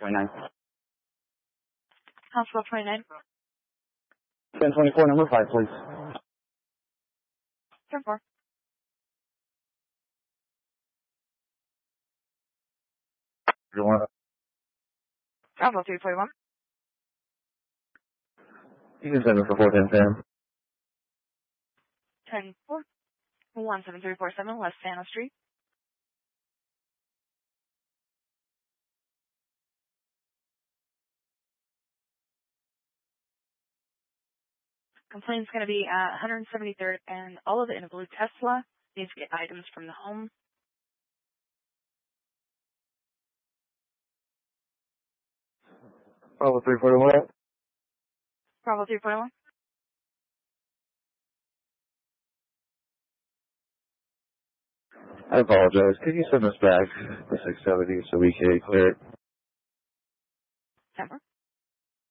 29. Hospital 29. 1024, number 5, please. 10-4. Bravo 341. You can send me for 410, Sam. 10-4. 17347 West Santa Street. Complaint's going to be at 173rd and Olive in a blue Tesla. Needs to get items from the home. Bravo 341. Bravo 341. I apologize. Could you send us back the 670 so we can clear it? 10-4.